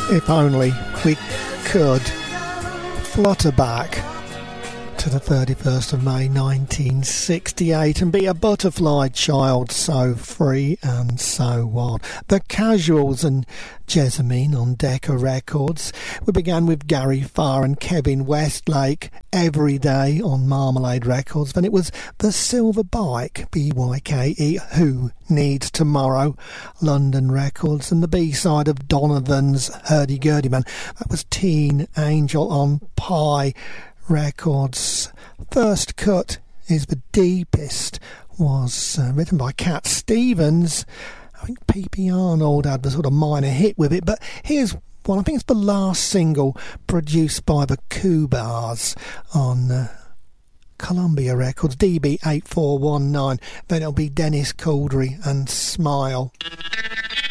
If only we could flutter back to the 31st of May 1968 and be a butterfly child, so free and so wild. The Casuals and Jessamine on Decca Records. We began with Gary Farr and Kevin Westlake, Every Day on Marmalade Records. Then it was The Silver Bike, BYKE, Who Needs Tomorrow, London Records, and the B-side of Donovan's Hurdy-Gurdy Man. That was Teen Angel on Pie Records. First Cut Is the Deepest was written by Cat Stevens. I think P.P. Arnold had the sort of minor hit with it, but here's one. I think it's the last single produced by the Coobars on Columbia Records, DB8419. Then it'll be Dennis Caldry and Smile.